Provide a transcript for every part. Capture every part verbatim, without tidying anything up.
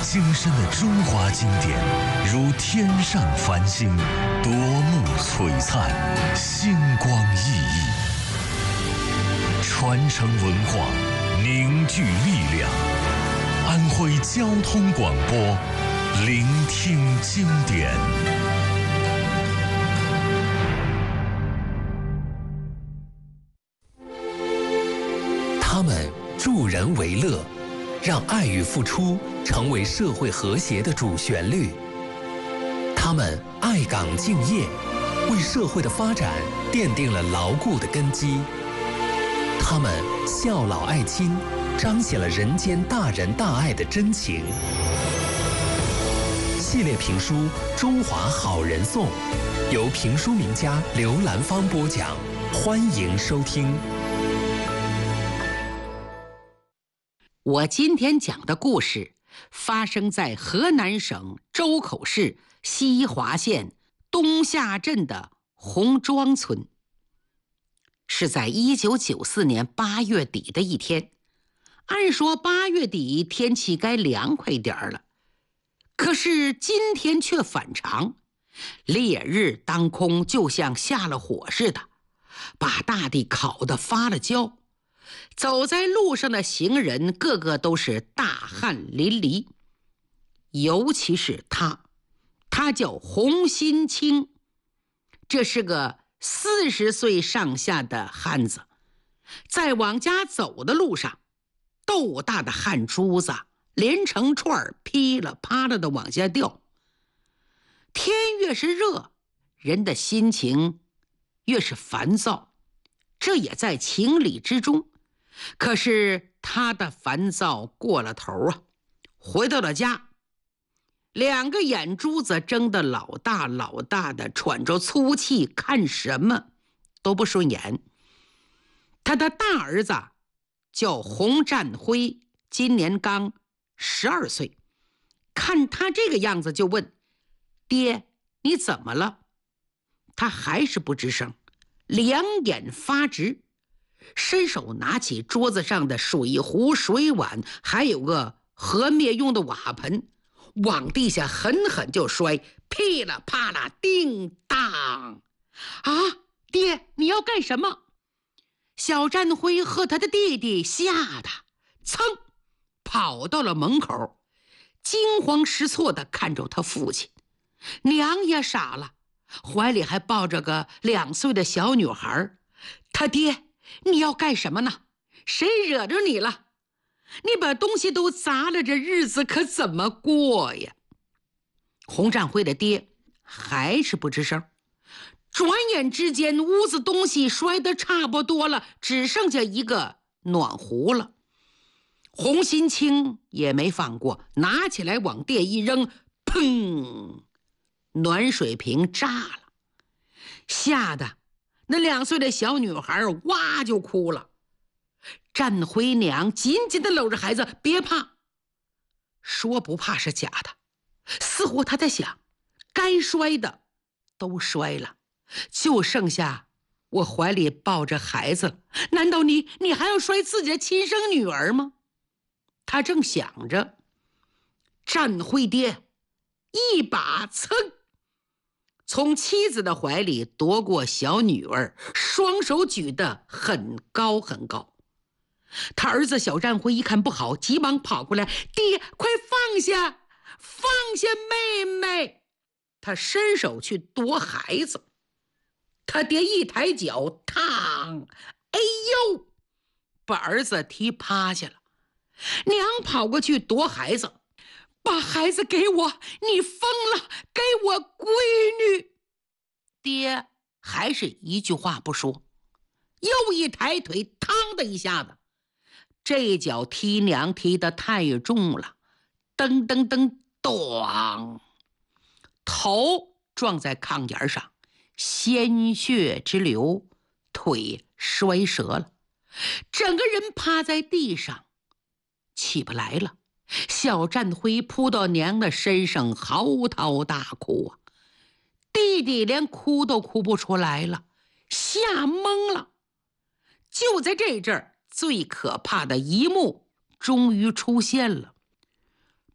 精深的中华经典，如天上繁星，夺目璀璨，星光熠熠。传承文化，凝聚力量。安徽交通广播，聆听经典。他们助人为乐，让爱与付出成为社会和谐的主旋律。他们爱岗敬业，为社会的发展奠定了牢固的根基。他们孝老爱亲，彰显了人间大仁大爱的真情。系列评书《中华好人颂》，由评书名家刘兰芳播讲，欢迎收听。 我今天讲的故事发生在河南省周口市西华县东夏镇的红庄村。是在一九九四年八月底的一天，按说八月底天气该凉快点儿了，可是今天却反常，烈日当空，就像下了火似的，把大地烤得发了焦。走在路上的行人个个都是大汗淋漓，尤其是他，他叫洪新清，这是个四十岁上下的汉子，在往家走的路上，豆大的汗珠子连成串噼里啪啦的往下掉。天越是热，人的心情越是烦躁，这也在情理之中。可是他的烦躁过了头啊，回到了家，两个眼珠子睁得老大老大的，喘着粗气，看什么都不顺眼。他的大儿子叫洪占辉，今年刚十二岁，看他这个样子就问：爹，你怎么了？他还是不吱声，两眼发直，伸手拿起桌子上的水壶、水碗，还有个和面用的瓦盆，往地下狠狠就摔，噼里啪啦，叮当！啊，爹，你要干什么？小占辉和他的弟弟吓得噌跑到了门口，惊慌失措地看着他父亲。娘也傻了，怀里还抱着个两岁的小女孩。他爹，你要干什么呢？谁惹着你了？你把东西都砸了，这日子可怎么过呀？洪占辉的爹还是不吱声。转眼之间，屋子东西摔得差不多了，只剩下一个暖壶了。洪新清也没放过，拿起来往地一扔，砰！暖水瓶炸了，吓得那两岁的小女孩哇就哭了。占辉娘紧紧地搂着孩子，别怕，说不怕是假的。似乎他在想，该摔的都摔了，就剩下我怀里抱着孩子了。难道你你还要摔自己的亲生女儿吗？他正想着，占辉爹一把噌从妻子的怀里夺过小女儿，双手举得很高很高。他儿子小占辉一看不好，急忙跑过来：爹，快放下，放下妹妹！他伸手去夺孩子，他爹一抬脚，嘡！哎呦，把儿子踢趴下了。娘跑过去夺孩子，把孩子给我！你疯了，给我闺女！爹还是一句话不说，又一抬腿，嘡的一下子，这脚踢娘踢得太重了，噔噔噔，咚，头撞在炕沿上，鲜血直流，腿摔折了，整个人趴在地上，起不来了。小占辉扑到娘的身上，嚎啕大哭啊！弟弟连哭都哭不出来了，吓懵了。就在这阵儿，最可怕的一幕终于出现了。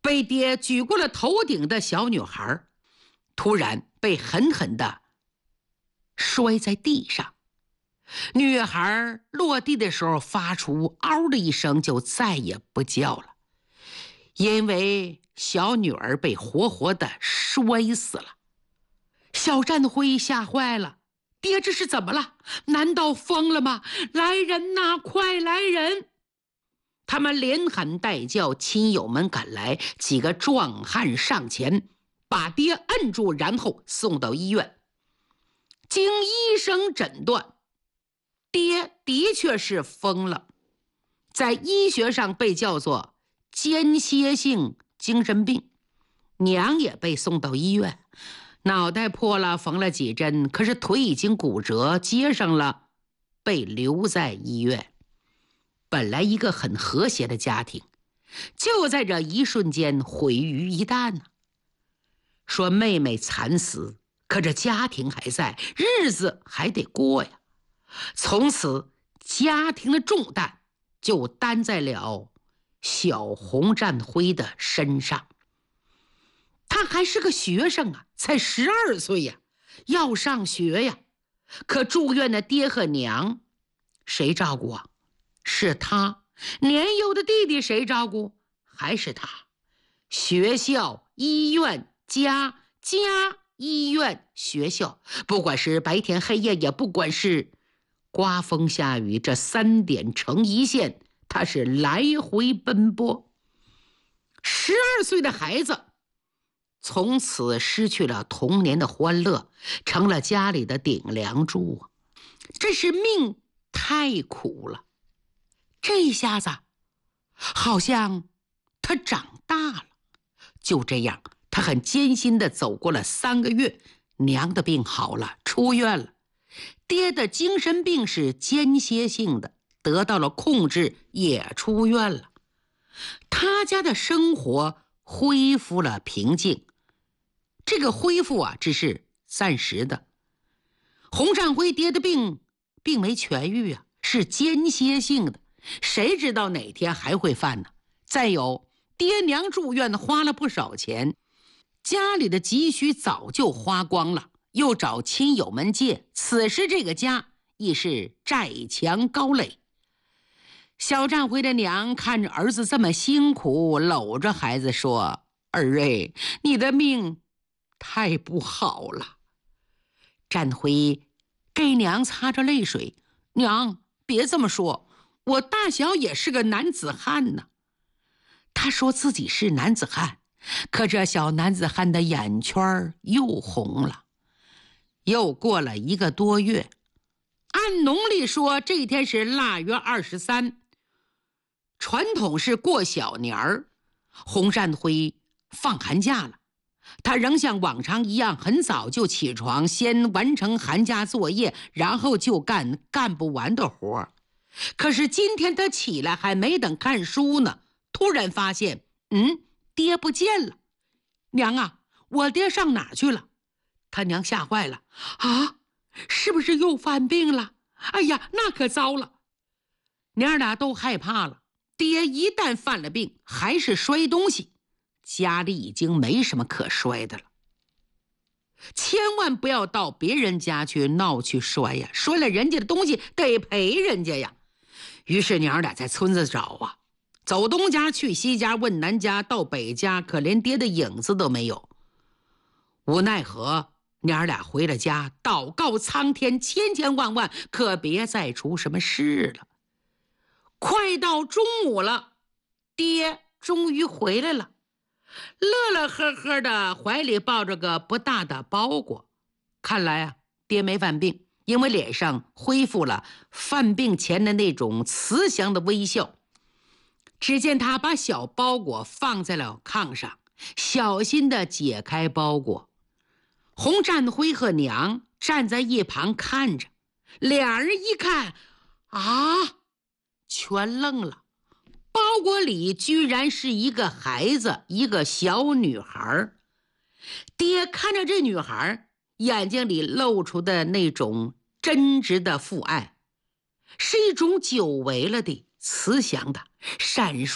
被爹举过了头顶的小女孩突然被狠狠地摔在地上。女孩落地的时候发出嗷的一声，就再也不叫了，因为小女儿被活活的摔死了。小战辉吓坏了，爹这是怎么了？难道疯了吗？来人呐，快来人！他们连喊带叫，亲友们赶来，几个壮汉上前把爹摁住，然后送到医院。经医生诊断，爹的确是疯了，在医学上被叫做间歇性精神病。娘也被送到医院，脑袋破了，缝了几针，可是腿已经骨折，接上了，被留在医院。本来一个很和谐的家庭，就在这一瞬间毁于一旦呢。说妹妹惨死，可这家庭还在，日子还得过呀。从此家庭的重担就担在了小洪战辉的身上。他还是个学生啊，才十二岁呀，要上学呀。可住院的爹和娘谁照顾啊？是他。年幼的弟弟谁照顾？还是他。学校、医院、家、家、医院、学校，不管是白天黑夜，也不管是刮风下雨，这三点成一线，他是来回奔波。十二岁的孩子从此失去了童年的欢乐，成了家里的顶梁柱啊！这是命太苦了。这下子好像他长大了。就这样，他很艰辛地走过了三个月，娘的病好了，出院了。爹的精神病是间歇性的，得到了控制，也出院了。他家的生活恢复了平静。这个恢复啊，只是暂时的。洪战辉爹的病并没痊愈啊，是间歇性的，谁知道哪天还会犯呢？再有，爹娘住院花了不少钱，家里的急需早就花光了，又找亲友们借，此时这个家亦是债强高垒。小战辉的娘看着儿子这么辛苦，搂着孩子说：“儿哎，你的命太不好了。”战辉给娘擦着泪水：“娘，别这么说，我大小也是个男子汉呢。”他说自己是男子汉，可这小男子汉的眼圈又红了。又过了一个多月，按农历说这天是腊月二十三，传统是过小年儿。洪战辉放寒假了，他仍像往常一样很早就起床，先完成寒假作业，然后就干干不完的活。可是今天他起来还没等看书呢，突然发现，嗯，爹不见了。娘啊，我爹上哪去了？他娘吓坏了，啊，是不是又犯病了？哎呀，那可糟了。娘俩都害怕了，爹一旦犯了病，还是摔东西，家里已经没什么可摔的了。千万不要到别人家去闹去摔呀，摔了人家的东西得赔人家呀。于是娘俩在村子找啊，走东家去西家，问南家到北家，可连爹的影子都没有。无奈何，娘俩回了家，祷告苍天千千万万，可别再出什么事了。快到中午了，爹终于回来了，乐乐呵呵的，怀里抱着个不大的包裹。看来啊，爹没犯病，因为脸上恢复了犯病前的那种慈祥的微笑。只见他把小包裹放在了炕上，小心地解开包裹。洪战辉和娘站在一旁看着，俩人一看，啊，全愣了。包裹里居然是一个孩子，一个小女孩。爹看着这女孩，眼睛里露出的那种真挚的父爱，是一种久违了的慈祥的闪烁